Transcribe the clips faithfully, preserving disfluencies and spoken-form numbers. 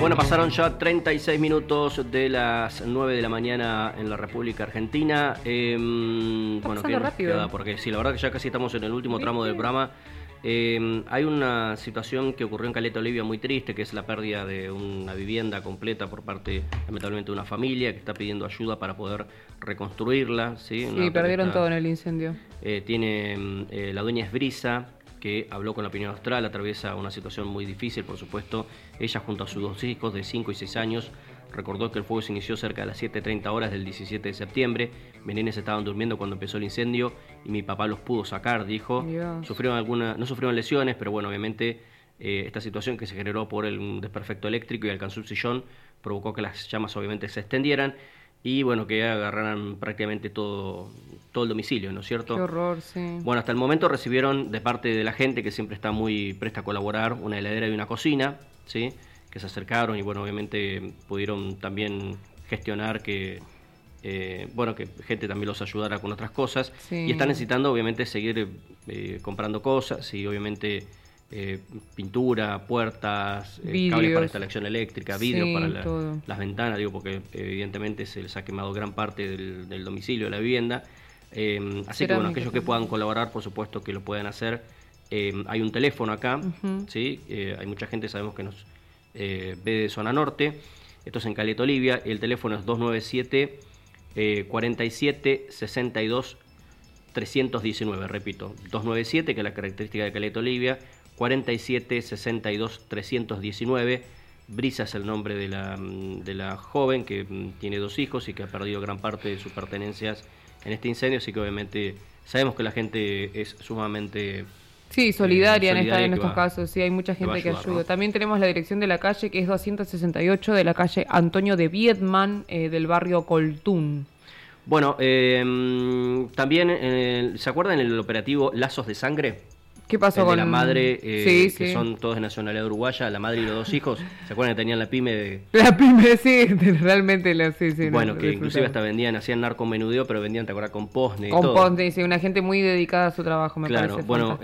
Bueno, pasaron ya treinta y seis minutos de las nueve de la mañana en la República Argentina. Eh, bueno, que rápido. queda, porque sí, la verdad que ya casi estamos en el último tramo del programa. Eh, hay una situación que ocurrió en Caleta Olivia muy triste, que es la pérdida de una vivienda completa por parte, lamentablemente, de una familia que está pidiendo ayuda para poder reconstruirla. Sí, sí perdieron está, todo en el incendio. Eh, tiene eh, la dueña es Brisa, que habló con la Opinión Austral, atraviesa una situación muy difícil, por supuesto. Ella, junto a sus dos hijos de cinco y seis años, recordó que el fuego se inició cerca de las siete treinta horas del diecisiete de septiembre. Mis nenes estaban durmiendo cuando empezó el incendio y mi papá los pudo sacar, dijo. Dios. Sufrieron alguna, no sufrieron lesiones, pero bueno, obviamente eh, esta situación que se generó por el desperfecto eléctrico y alcanzó el sillón provocó que las llamas obviamente se extendieran y bueno, que agarraran prácticamente todo, todo el domicilio, ¿no es cierto? Qué horror, sí. Bueno, hasta el momento recibieron de parte de la gente, que siempre está muy presta a colaborar, una heladera y una cocina, ¿sí? Que se acercaron y bueno, obviamente pudieron también gestionar que, eh, bueno, que gente también los ayudara con otras cosas. Sí. Y están necesitando obviamente seguir eh, comprando cosas y obviamente eh, pintura, puertas, eh, cables para instalación eléctrica, vidrios sí, para la, las ventanas, digo, porque evidentemente se les ha quemado gran parte del, del domicilio, de la vivienda. Eh, así Cerámica, que bueno, aquellos que puedan colaborar, por supuesto que lo puedan hacer. Eh, hay un teléfono acá, uh-huh. ¿sí? Eh, hay mucha gente, sabemos que nos eh, ve de zona norte. Esto es en Caleta Olivia. El teléfono es dos nueve siete, cuarenta y siete, sesenta y dos, trescientos diecinueve. Repito, dos nueve siete, que es la característica de Caleta Olivia, cuarenta y siete, sesenta y dos, trescientos diecinueve. Brisa es el nombre de la, de la joven que tiene dos hijos y que ha perdido gran parte de sus pertenencias en este incendio, así que obviamente sabemos que la gente es sumamente sí, solidaria, eh, en, esta, en estos va, casos, sí, hay mucha gente que, ayudar, que ayuda. ¿No? También tenemos la dirección de la calle, que es doscientos sesenta y ocho de la calle Antonio de Viedman, eh, del barrio Coltún. Bueno, eh, también, eh, ¿se acuerdan el operativo Lazos de Sangre? ¿Qué pasó el con de la madre, eh, sí, que sí. son todos de nacionalidad uruguaya, la madre y los dos hijos? ¿Se acuerdan que tenían la pyme de...? La pyme, sí, realmente la sí, sí. Bueno, no, que inclusive hasta vendían, hacían narcomenudeo, pero vendían, ¿te acuerdas? Composne y con todo. Composne, sí, una gente muy dedicada a su trabajo, me claro, parece. Bueno,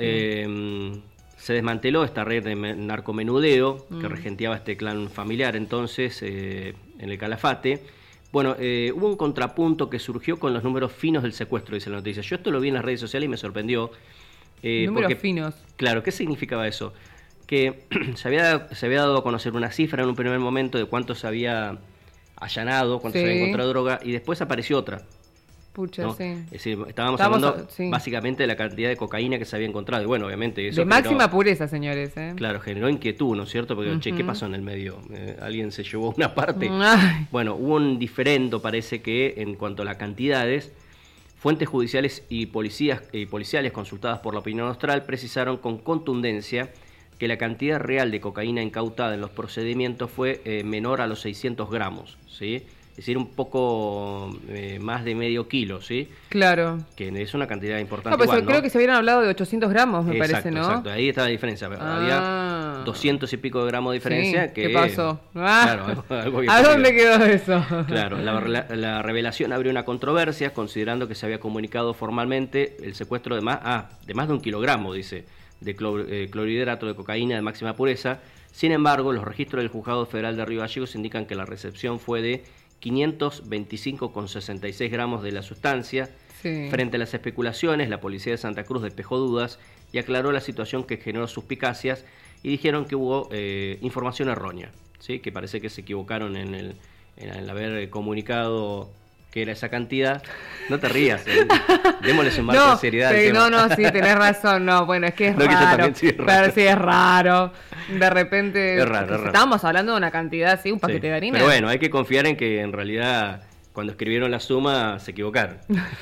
eh, se desmanteló esta red de narcomenudeo mm. que regenteaba este clan familiar entonces eh, en el Calafate. Bueno, eh, hubo un contrapunto que surgió con los números finos del secuestro, dice la noticia. Yo esto lo vi en las redes sociales y me sorprendió. Eh, números porque, finos. Claro, ¿qué significaba eso? Que se había, se había dado a conocer una cifra en un primer momento de cuánto se había allanado, cuánto sí. se había encontrado droga, y después apareció otra. Pucha, ¿no? sí. Es decir, estábamos, Estamos hablando a, sí. básicamente de la cantidad de cocaína que se había encontrado. Y bueno, obviamente eso de generó, máxima pureza, señores. ¿eh? Claro, generó inquietud, ¿no es cierto? Porque, uh-huh. che, ¿qué pasó en el medio? Eh, ¿Alguien se llevó una parte? Ay. Bueno, hubo un diferendo, parece que, en cuanto a las cantidades. Fuentes judiciales y, policías, y policiales consultadas por la Opinión Austral precisaron con contundencia que la cantidad real de cocaína incautada en los procedimientos fue eh, menor a los seiscientos gramos, ¿sí? Es decir, un poco eh, más de medio kilo, ¿sí? Claro. Que es una cantidad importante. No, pues igual, creo ¿no? que se habían hablado de ochocientos gramos, me exacto, parece, ¿no? Exacto, ahí está la diferencia. Ah. Había doscientos y pico de gramos de diferencia. Sí. Que, ¿qué pasó? Ah. Claro, algo, algo ¿A dónde quedó eso? Claro, la, la, la revelación abrió una controversia, considerando que se había comunicado formalmente el secuestro de más, ah, de más de un kilogramo, dice, de clor, eh, clorhidrato de cocaína de máxima pureza. Sin embargo, los registros del Juzgado Federal de Río Gallegos indican que la recepción fue de quinientos veinticinco coma sesenta y seis gramos de la sustancia. Sí. Frente a las especulaciones, la policía de Santa Cruz despejó dudas y aclaró la situación que generó suspicacias y dijeron que hubo eh, información errónea, ¿sí? Que parece que se equivocaron en el, en el haber comunicado que era esa cantidad. No te rías, eh. Démosles un marco no, de seriedad. Sí, no, no, sí, tenés razón. No, bueno, es que es no, raro. Que sí es raro. Pero sí es raro. De repente. Es raro, es raro. Estábamos hablando de una cantidad así, un paquete sí. de harina. Pero bueno, hay que confiar en que en realidad cuando escribieron la suma se equivocaron.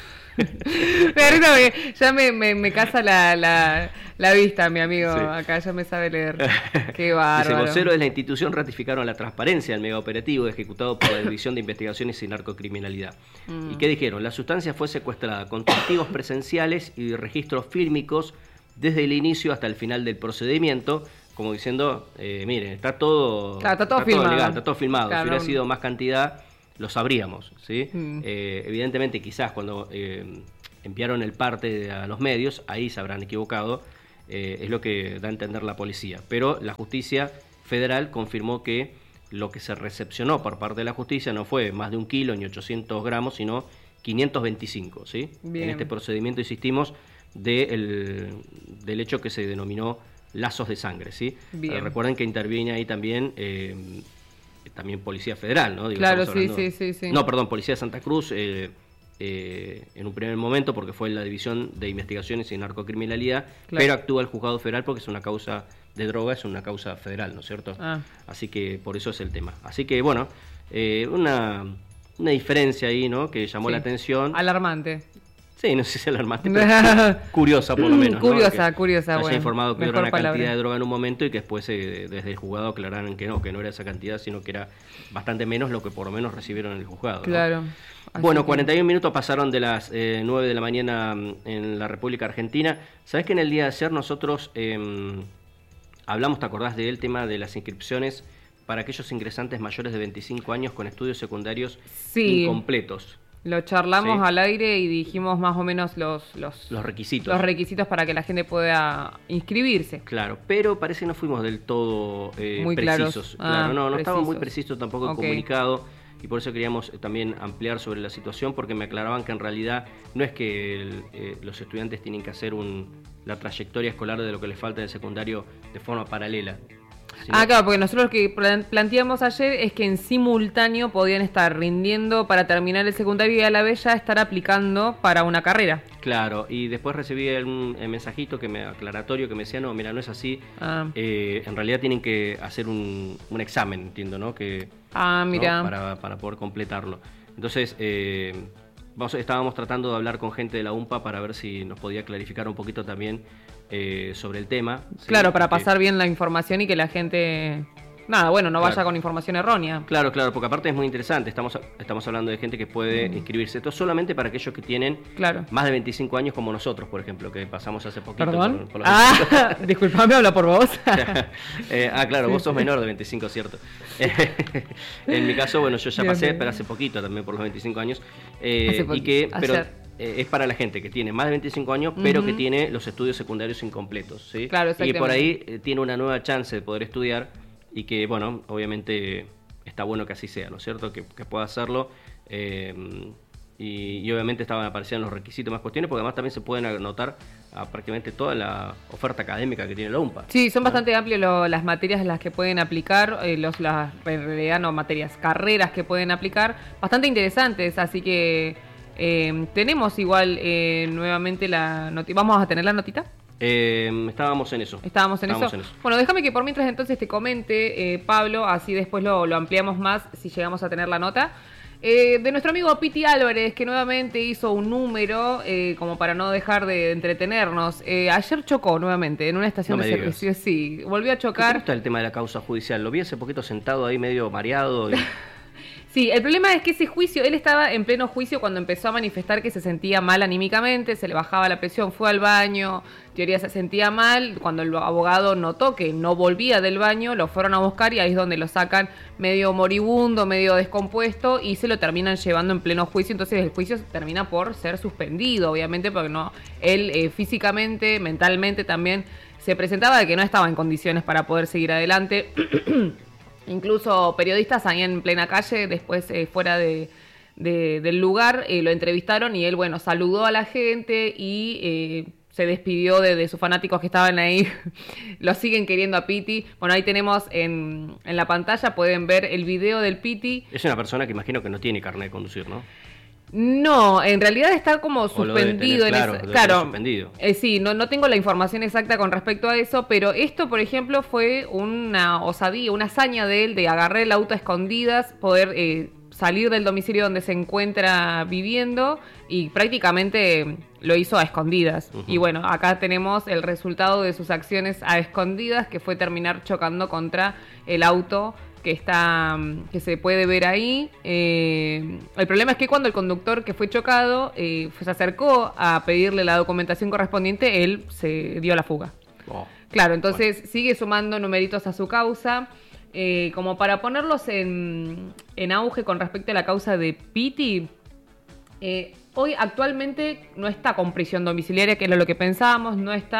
me, ya me, me, me casa la, la, la vista, mi amigo. Sí. Acá ya me sabe leer. Qué bárbaro. Dice, voceros de la institución ratificaron la transparencia del mega operativo ejecutado por la División de Investigaciones y Narcocriminalidad. Mm. ¿Y qué dijeron? La sustancia fue secuestrada con testigos presenciales y registros fílmicos desde el inicio hasta el final del procedimiento, como diciendo, eh, miren, está todo, claro, está todo está filmado. Todo legal, está todo filmado. Claro. Si hubiera sido más cantidad, lo sabríamos, ¿sí? Mm. Eh, evidentemente, quizás cuando eh, enviaron el parte a los medios, ahí se habrán equivocado, eh, es lo que da a entender la policía. Pero la justicia federal confirmó que lo que se recepcionó por parte de la justicia no fue más de un kilo ni ochocientos gramos, sino quinientos veinticinco, ¿sí? Bien. En este procedimiento, insistimos, de el, del hecho que se denominó lazos de sangre, ¿sí? Eh, recuerden que interviene ahí también eh, también Policía Federal, ¿no? Digo, claro, sí, sí, sí, sí. No, perdón, Policía de Santa Cruz, eh, eh, en un primer momento, porque fue la División de Investigaciones y Narcocriminalidad, claro. Pero actúa el Juzgado Federal porque es una causa de droga, es una causa federal, ¿no es cierto? Ah. Así que por eso es el tema. Así que, bueno, eh, una... Una diferencia ahí, ¿no? Que llamó sí. la atención. Alarmante. Sí, no sé si alarmante, pero curiosa por lo menos. Curiosa, ¿no? curiosa, haya bueno. informado que era una palabra. cantidad de droga en un momento y que después eh, desde el juzgado aclararon que no, que no era esa cantidad, sino que era bastante menos lo que por lo menos recibieron en el juzgado. Claro. ¿No? Bueno, que... cuarenta y un minutos pasaron de las eh, nueve de la mañana en la República Argentina. ¿Sabés que en el día de ayer nosotros eh, hablamos, te acordás del tema de las inscripciones para aquellos ingresantes mayores de veinticinco años con estudios secundarios sí, incompletos? Lo charlamos ¿sí? al aire y dijimos más o menos los, los, los requisitos. Los requisitos para que la gente pueda inscribirse. Claro, pero parece que no fuimos del todo eh, muy precisos. Claros. Claro, ah, no, no precisos. estaba muy preciso tampoco el okay. comunicado, y por eso queríamos eh, también ampliar sobre la situación, porque me aclaraban que en realidad no es que el, eh, los estudiantes tienen que hacer un, la trayectoria escolar de lo que les falta en el secundario de forma paralela. Ah, claro, porque nosotros lo que planteamos ayer es que en simultáneo podían estar rindiendo para terminar el secundario y a la vez ya estar aplicando para una carrera. Claro, y después recibí un, un mensajito que me aclaratorio que me decía, no, mira, no es así. Ah. Eh, en realidad tienen que hacer un, un examen, entiendo, ¿no? Que, ah, mira. ¿no? Para, para poder completarlo. Entonces, eh, vamos, estábamos tratando de hablar con gente de la UMPA para ver si nos podía clarificar un poquito también Eh, sobre el tema. Claro, ¿sí? para porque... pasar bien la información y que la gente... Nada, bueno, no claro. vaya con información errónea. Claro, claro, porque aparte es muy interesante. Estamos, estamos hablando de gente que puede mm. inscribirse. Esto solamente para aquellos que tienen claro. más de veinticinco años, como nosotros, por ejemplo, que pasamos hace poquito. ¿Perdón? Por, por ah, disculpame, habla por vos. eh, ah, claro, vos sos menor de veinticinco, cierto. En mi caso, bueno, yo ya bien, pasé, bien. pero hace poquito también por los veinticinco años. Eh, y que, pero, eh, es para la gente que tiene más de veinticinco años, uh-huh. pero que tiene los estudios secundarios incompletos, ¿sí? Claro, y que por ahí eh, tiene una nueva chance de poder estudiar y que, bueno, obviamente está bueno que así sea, ¿no es cierto? Que, que pueda hacerlo. Eh, y, y obviamente estaban apareciendo los requisitos más cuestiones, porque además también se pueden anotar a prácticamente toda la oferta académica que tiene la UMPA. Sí, son ¿no? bastante amplias lo, las materias en las que pueden aplicar, eh, los, las en realidad no materias, carreras que pueden aplicar, bastante interesantes, así que eh, tenemos igual eh, nuevamente la noti- ¿Vamos a tener la notita? Eh, estábamos en eso. Estábamos, en, estábamos eso? en eso. Bueno, déjame que por mientras entonces te comente, eh, Pablo, así después lo, lo ampliamos más si llegamos a tener la nota. Eh, de nuestro amigo Piti Álvarez, que nuevamente hizo un número, eh, como para no dejar de entretenernos. Eh, ayer chocó nuevamente en una estación no de servicio. Sí, volvió a chocar. ¿Cómo está el tema de la causa judicial? Lo vi hace poquito sentado ahí medio mareado. Y... Sí, el problema es que ese juicio, él estaba en pleno juicio cuando empezó a manifestar que se sentía mal anímicamente, se le bajaba la presión, fue al baño, teoría se sentía mal. Cuando el abogado notó que no volvía del baño, lo fueron a buscar y ahí es donde lo sacan medio moribundo, medio descompuesto y se lo terminan llevando en pleno juicio. Entonces el juicio termina por ser suspendido, obviamente, porque no, él eh, físicamente, mentalmente también se presentaba de que no estaba en condiciones para poder seguir adelante. Incluso periodistas ahí en plena calle, después eh, fuera de, de, del lugar, eh, lo entrevistaron y él, bueno, saludó a la gente y eh, se despidió de, de sus fanáticos que estaban ahí. Lo siguen queriendo a Piti. Bueno, ahí tenemos en, en la pantalla, pueden ver el video del Piti. Es una persona que imagino que no tiene carnet de conducir, ¿no? No, en realidad está como suspendido. Tener, claro, en esa, claro suspendido. Eh, sí, no, no tengo la información exacta con respecto a eso, pero esto, por ejemplo, fue una osadía, una hazaña de él de agarrar el auto a escondidas, poder eh, salir del domicilio donde se encuentra viviendo y prácticamente lo hizo a escondidas. Uh-huh. Y bueno, acá tenemos el resultado de sus acciones a escondidas, que fue terminar chocando contra el auto que está que se puede ver ahí. Eh, el problema es que cuando el conductor que fue chocado eh, se acercó a pedirle la documentación correspondiente, él se dio a la fuga. Oh. Claro, entonces bueno. Sigue sumando numeritos a su causa. Eh, como para ponerlos en, en auge con respecto a la causa de Piti, eh, hoy actualmente no está con prisión domiciliaria, que era lo que pensábamos, no está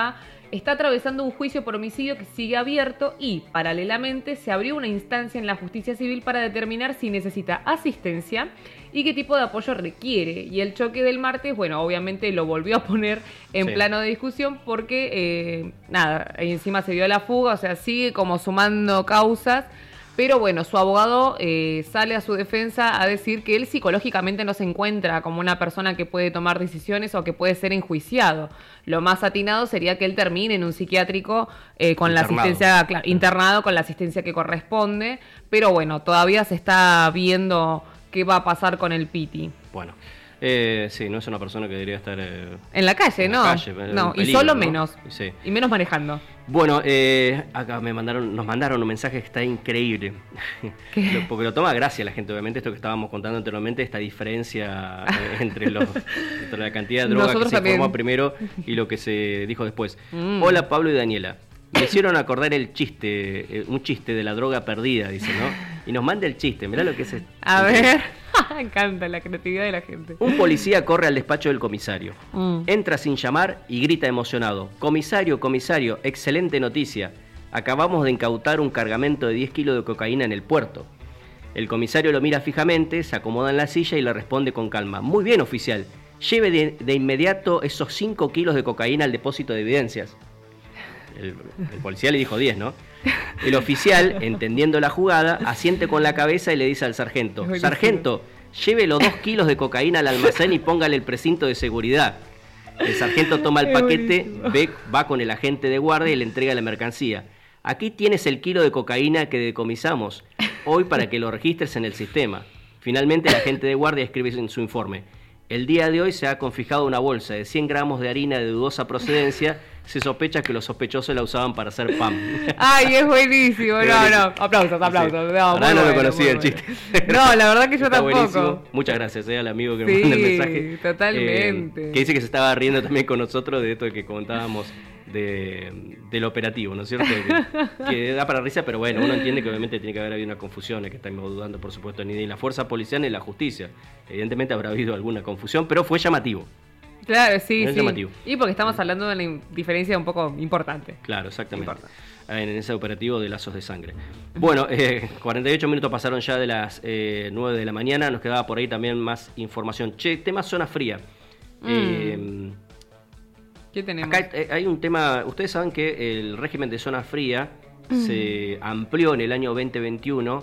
está atravesando un juicio por homicidio que sigue abierto y, paralelamente, se abrió una instancia en la justicia civil para determinar si necesita asistencia y qué tipo de apoyo requiere. Y el choque del martes, bueno, obviamente lo volvió a poner en sí. plano de discusión porque, eh, nada, encima se dio la fuga, o sea, sigue como sumando causas. Pero bueno, su abogado eh, sale a su defensa a decir que él psicológicamente no se encuentra como una persona que puede tomar decisiones o que puede ser enjuiciado. Lo más atinado sería que él termine en un psiquiátrico eh, con internado. la asistencia, claro, internado con la asistencia que corresponde. Pero bueno, todavía se está viendo qué va a pasar con el Piti. Bueno. Eh, sí, no es una persona que debería estar eh, en la calle, en no, la calle, no peligro, y solo ¿no? menos, sí. y menos manejando. Bueno, eh, acá me mandaron, nos mandaron un mensaje que está increíble, lo, porque lo toma gracia la gente, obviamente, esto que estábamos contando anteriormente, esta diferencia eh, entre, los, entre la cantidad de droga Nosotros que se también. informó primero y lo que se dijo después. Mm. Hola, Pablo y Daniela. Me hicieron acordar el chiste, eh, un chiste de la droga perdida, dice, ¿no? Y nos manda el chiste, mirá lo que es. El, A ver, me encanta la creatividad de la gente. Un policía corre al despacho del comisario. Mm. Entra sin llamar y grita emocionado. Comisario, comisario, excelente noticia. Acabamos de incautar un cargamento de diez kilos de cocaína en el puerto. El comisario lo mira fijamente, se acomoda en la silla y le responde con calma. Muy bien, oficial. Lleve de, de inmediato esos cinco kilos de cocaína al depósito de evidencias. El, el policía le dijo diez, ¿no? El oficial, entendiendo la jugada, asiente con la cabeza y le dice al sargento: Sargento, lleve los dos kilos de cocaína al almacén y póngale el precinto de seguridad. El sargento toma el paquete, ve, va con el agente de guardia y le entrega la mercancía. Aquí tienes el kilo de cocaína que decomisamos hoy para que lo registres en el sistema. Finalmente, el agente de guardia escribe en su informe: el día de hoy se ha confiscado una bolsa de cien gramos de harina de dudosa procedencia. Se sospecha que los sospechosos la usaban para hacer pan. Ay, es buenísimo. No, no, aplausos, aplausos. Sí. No, no, no lo conocía el chiste. No, la verdad que yo Está tampoco. Buenísimo. Muchas gracias eh, al amigo que sí, me manda el mensaje. Sí, totalmente. Eh, que dice que se estaba riendo también con nosotros de esto que contábamos de, del operativo, ¿no es cierto? Que, que da para risa, pero bueno, uno entiende que obviamente tiene que haber habido una confusión, es que estamos dudando, por supuesto, ni de la fuerza policial ni de la justicia. Evidentemente habrá habido alguna confusión, pero fue llamativo. Claro, sí, es sí. llamativo. Y porque estamos hablando de una diferencia un poco importante. Claro, exactamente. Importante. En ese operativo de lazos de sangre. Bueno, eh, cuarenta y ocho minutos pasaron ya de las eh, nueve de la mañana. Nos quedaba por ahí también más información. Che, tema zona fría. Mm. Eh, ¿Qué tenemos? Acá hay un tema. Ustedes saben que el régimen de zona fría mm. se amplió en el año veinte veintiuno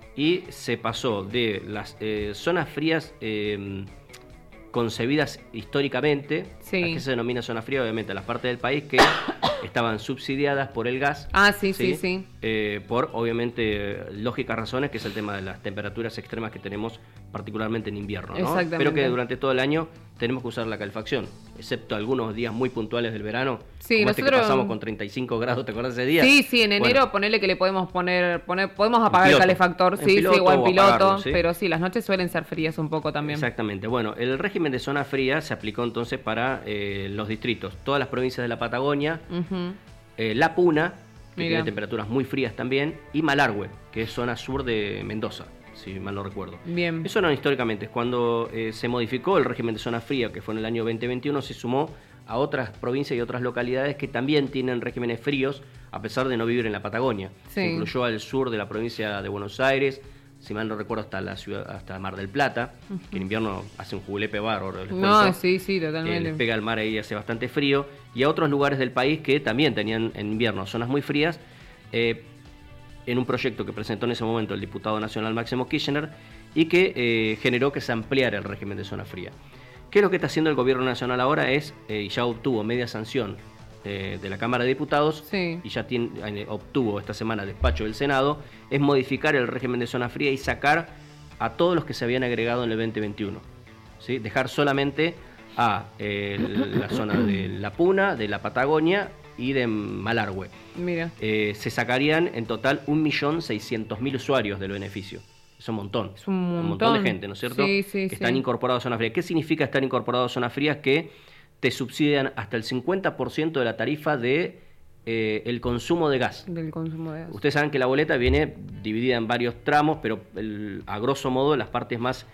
y se pasó de las eh, zonas frías eh, concebidas históricamente. Sí. ¿A qué se denomina zona fría? Obviamente a las partes del país que estaban subsidiadas por el gas. Ah, sí, sí, sí. sí. Eh, por, obviamente, lógicas razones, que es el tema de las temperaturas extremas que tenemos, particularmente en invierno, ¿no? Exactamente. Pero que durante todo el año tenemos que usar la calefacción, excepto algunos días muy puntuales del verano. Sí, como nosotros este que pasamos con treinta y cinco grados, ¿te acuerdas de ese día? Sí, sí, en enero bueno, ponele que le podemos poner, poner podemos apagar el calefactor, sí, piloto, sí, o en piloto, apagarlo, ¿sí? Pero sí, las noches suelen ser frías un poco también. Exactamente. Bueno, el régimen de zona fría se aplicó entonces para eh, los distritos, todas las provincias de la Patagonia, uh-huh. eh, La Puna, que Mira. tiene temperaturas muy frías también, y Malargüe, que es zona sur de Mendoza, si mal no recuerdo. Bien. Eso no históricamente, cuando eh, se modificó el régimen de zona fría, que fue en el año veinte veintiuno, se sumó a otras provincias y otras localidades que también tienen regímenes fríos, a pesar de no vivir en la Patagonia. Sí. Se incluyó al sur de la provincia de Buenos Aires, si mal no recuerdo, hasta la ciudad, hasta Mar del Plata, uh-huh. que en invierno hace un julepe bárbaro. No, sí, sí, totalmente. Eh, les pega el mar ahí, hace bastante frío. Y a otros lugares del país que también tenían en invierno zonas muy frías, eh, en un proyecto que presentó en ese momento el diputado nacional Máximo Kirchner y que eh, generó que se ampliara el régimen de zona fría. ¿Qué es lo que está haciendo el gobierno nacional ahora? Es, eh, y ya obtuvo media sanción eh, de la Cámara de Diputados, sí. y ya tiene, eh, obtuvo esta semana despacho del Senado, es modificar el régimen de zona fría y sacar a todos los que se habían agregado en el veinte veintiuno. ¿Sí? Dejar solamente a eh, la zona de La Puna, de la Patagonia y de Malargüe. Mira. Eh, se sacarían en total un millón seiscientos mil usuarios del beneficio. Es un montón. Es un montón. Un montón de gente, ¿no es cierto? Sí, sí, que están sí. incorporados a zona fría. ¿Qué significa estar incorporados a zona fría? Que te subsidian hasta el cincuenta por ciento de la tarifa de eh, el consumo de gas. Del consumo de gas. Ustedes saben que la boleta viene dividida en varios tramos, pero el, a grosso modo las partes más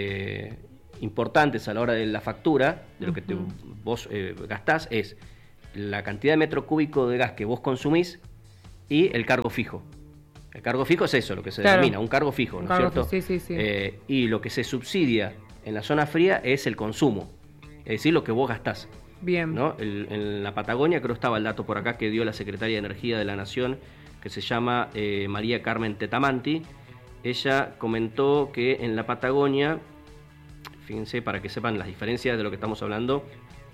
eh, importantes a la hora de la factura, de lo que te, vos eh, gastás, es la cantidad de metro cúbico de gas que vos consumís y el cargo fijo. El cargo fijo es eso, lo que se claro. denomina, un cargo fijo, ¿no es cierto? Sí, sí, sí. Eh, y lo que se subsidia en la zona fría es el consumo, es decir, lo que vos gastás. Bien. ¿No? El, en la Patagonia, creo estaba el dato por acá que dio la Secretaria de Energía de la Nación, que se llama eh, María Carmen Tetamanti. Ella comentó que en la Patagonia, fíjense para que sepan las diferencias de lo que estamos hablando,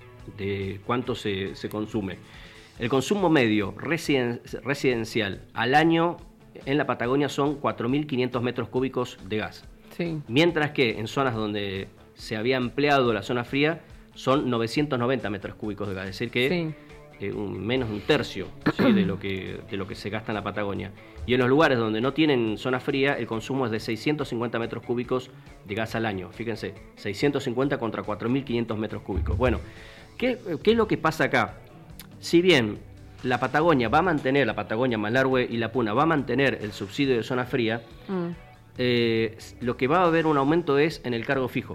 de cuánto se, se consume. El consumo medio residen, residencial al año en la Patagonia son cuatro mil quinientos metros cúbicos de gas. Sí. Mientras que en zonas donde se había empleado la zona fría son novecientos noventa metros cúbicos de gas, es decir que sí. eh, un, menos de un tercio ¿sí? de, lo que, de lo que se gasta en la Patagonia. Y en los lugares donde no tienen zona fría, el consumo es de seiscientos cincuenta metros cúbicos de gas al año. Fíjense, seiscientos cincuenta contra cuatro mil quinientos metros cúbicos. Bueno, ¿qué, ¿qué es lo que pasa acá? Si bien la Patagonia va a mantener, la Patagonia, Malargüe y la Puna va a mantener el subsidio de zona fría, mm. eh, lo que va a haber un aumento es en el cargo fijo.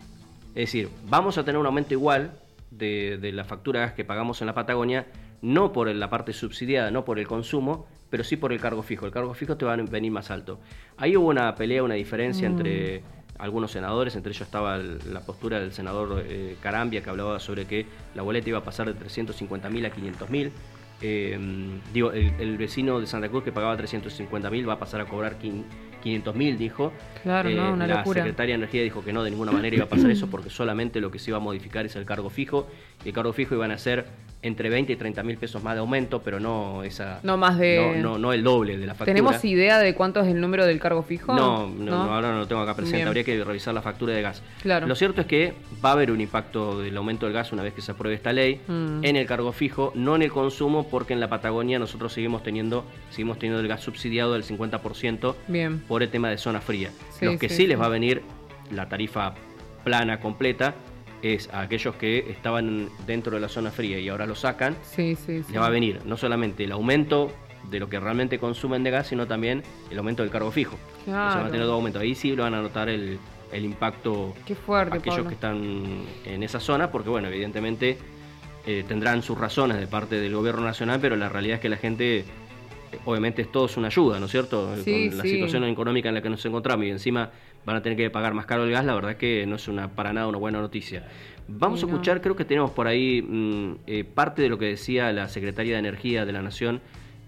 Es decir, vamos a tener un aumento igual de, de la factura de gas que pagamos en la Patagonia, no por la parte subsidiada, no por el consumo, pero sí por el cargo fijo. El cargo fijo te va a venir más alto. Ahí hubo una pelea, una diferencia mm. entre algunos senadores, entre ellos estaba el, la postura del senador eh, Carambia, que hablaba sobre que la boleta iba a pasar de trescientos cincuenta mil a quinientos mil. Eh, digo, el, el vecino de Santa Cruz que pagaba trescientos cincuenta mil va a pasar a cobrar quinientos mil, dijo. Claro, eh, no, una la locura. Secretaria de Energía dijo que no, de ninguna manera iba a pasar eso, porque solamente lo que se iba a modificar es el cargo fijo, y el cargo fijo iban a ser entre veinte y treinta mil pesos más de aumento, pero no esa no más de no, no, no el doble de la factura. ¿Tenemos idea de cuánto es el número del cargo fijo? No, no, no, no ahora no lo tengo acá presente. Bien. Habría que revisar la factura de gas. Claro. Lo cierto es que va a haber un impacto del aumento del gas una vez que se apruebe esta ley mm. en el cargo fijo, no en el consumo, porque en la Patagonia nosotros seguimos teniendo seguimos teniendo el gas subsidiado del cincuenta por ciento. Bien. Por el tema de zona fría. Sí, Los que sí, sí, sí les sí. va a venir la tarifa plana completa es a aquellos que estaban dentro de la zona fría y ahora lo sacan, sí, sí, sí. les va a venir no solamente el aumento de lo que realmente consumen de gas, sino también el aumento del cargo fijo. Claro. O sea, van a tener dos aumentos. Ahí sí lo van a notar el, el impacto. Qué fuerte, aquellos Pablo. que están en esa zona, porque bueno, evidentemente eh, tendrán sus razones de parte del gobierno nacional, pero la realidad es que la gente, obviamente es todo una ayuda, ¿no es cierto? Sí, Con la sí. situación económica en la que nos encontramos y encima van a tener que pagar más caro el gas, la verdad es que no es una para nada una buena noticia. Vamos sí, a escuchar, no. creo que tenemos por ahí mmm, eh, parte de lo que decía la Secretaria de Energía de la Nación,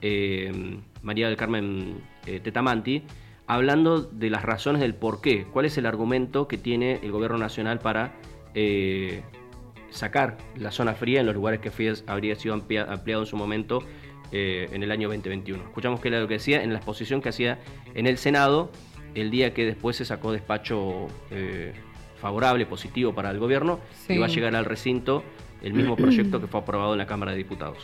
eh, María del Carmen eh, Tetamanti, hablando de las razones del por qué, cuál es el argumento que tiene el gobierno nacional para eh, sacar la zona fría en los lugares que fue, habría sido amplia, ampliado en su momento eh, en el año veinte veintiuno. Escuchamos que era lo que decía en la exposición que hacía en el Senado el día que después se sacó despacho eh, favorable, positivo para el gobierno, sí. y va a llegar al recinto el mismo proyecto que fue aprobado en la Cámara de Diputados.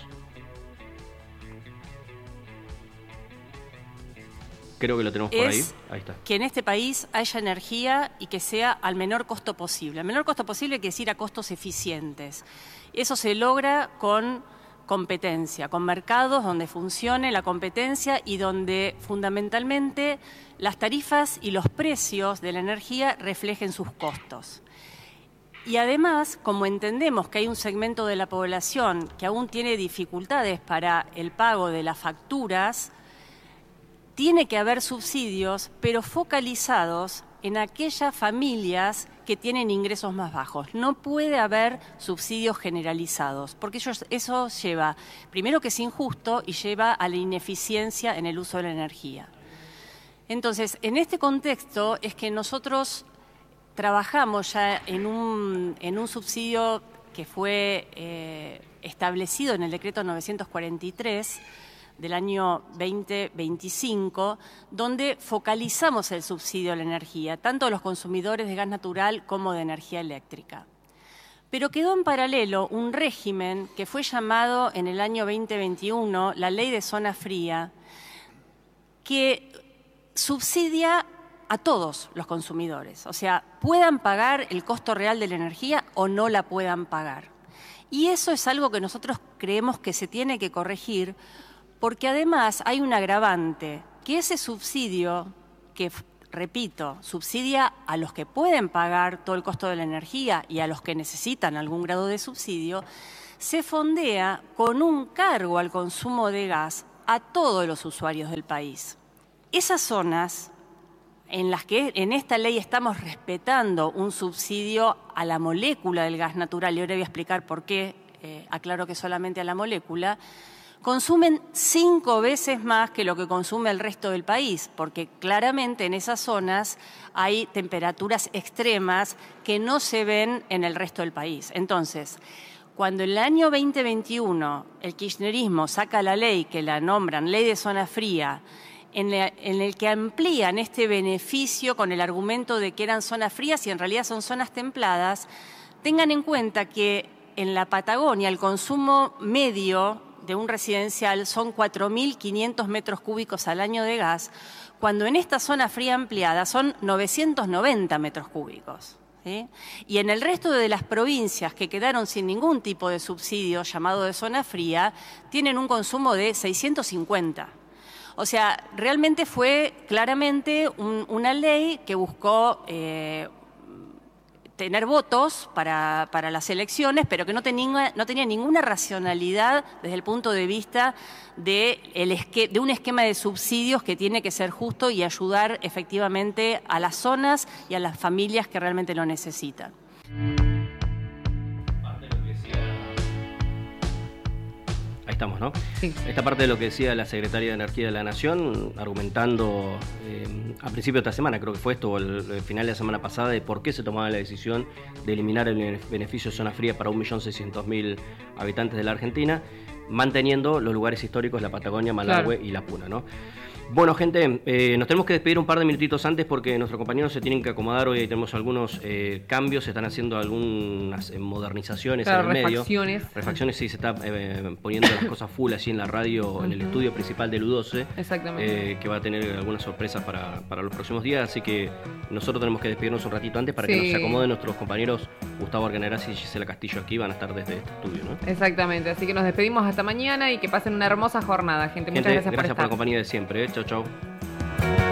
Creo que lo tenemos por ahí. Ahí está. Que en este país haya energía y que sea al menor costo posible. Al menor costo posible quiere decir a costos eficientes. Eso se logra con competencia, con mercados donde funcione la competencia y donde fundamentalmente las tarifas y los precios de la energía reflejen sus costos. Y además, como entendemos que hay un segmento de la población que aún tiene dificultades para el pago de las facturas, tiene que haber subsidios, pero focalizados en aquellas familias que tienen ingresos más bajos. No puede haber subsidios generalizados, porque eso, eso lleva, primero que es injusto, y lleva a la ineficiencia en el uso de la energía. Entonces, en este contexto es que nosotros trabajamos ya en un, en un subsidio que fue eh, establecido en el decreto novecientos cuarenta y tres, del año veinte veinticinco, donde focalizamos el subsidio a la energía, tanto a los consumidores de gas natural como de energía eléctrica. Pero quedó en paralelo un régimen que fue llamado en el año veinte veintiuno la Ley de Zona Fría, que subsidia a todos los consumidores, o sea, puedan pagar el costo real de la energía o no la puedan pagar. Y eso es algo que nosotros creemos que se tiene que corregir, porque además hay un agravante, que ese subsidio, que repito, subsidia a los que pueden pagar todo el costo de la energía y a los que necesitan algún grado de subsidio, se fondea con un cargo al consumo de gas a todos los usuarios del país. Esas zonas en las que en esta ley estamos respetando un subsidio a la molécula del gas natural, y ahora voy a explicar por qué, eh, aclaro que solamente a la molécula, consumen cinco veces más que lo que consume el resto del país, porque claramente en esas zonas hay temperaturas extremas que no se ven en el resto del país. Entonces, cuando en el año veinte veintiuno el kirchnerismo saca la ley, que la nombran Ley de Zona Fría, en el que amplían este beneficio con el argumento de que eran zonas frías y en realidad son zonas templadas, tengan en cuenta que en la Patagonia el consumo medio de un residencial son cuatro mil quinientos metros cúbicos al año de gas, cuando en esta zona fría ampliada son novecientos noventa metros cúbicos. ¿Sí? Y en el resto de las provincias que quedaron sin ningún tipo de subsidio llamado de zona fría, tienen un consumo de seiscientos cincuenta. O sea, realmente fue claramente un, una ley que buscó eh, tener votos para, para las elecciones, pero que no tenía, no tenía ninguna racionalidad desde el punto de vista de, el esque, de un esquema de subsidios que tiene que ser justo y ayudar efectivamente a las zonas y a las familias que realmente lo necesitan. Ahí estamos, ¿no? Sí. Esta parte de lo que decía la Secretaria de Energía de la Nación, argumentando eh, a principio de esta semana, creo que fue esto, o el, el final de la semana pasada, de por qué se tomaba la decisión de eliminar el beneficio de zona fría para un millón seiscientos mil habitantes de la Argentina, manteniendo los lugares históricos, la Patagonia, Malargüe claro. y la Puna, ¿no? Bueno, gente, eh, nos tenemos que despedir un par de minutitos antes porque nuestros compañeros se tienen que acomodar. Hoy tenemos algunos eh, cambios, se están haciendo algunas eh, modernizaciones claro, en el refacciones. medio. Refacciones. Sí, se está eh, poniendo las cosas full así en la radio, uh-huh. en el estudio principal del U doce. Exactamente. Eh, que va a tener algunas sorpresas para, para los próximos días. Así que nosotros tenemos que despedirnos un ratito antes para sí. que nos acomoden nuestros compañeros Gustavo Arganeras y Gisela Castillo aquí. Van a estar desde este estudio, ¿no? Exactamente. Así que nos despedimos hasta mañana y que pasen una hermosa jornada, gente. Muchas gente, gracias, gracias por estar. por la compañía de siempre. ¿eh? Chau, chau.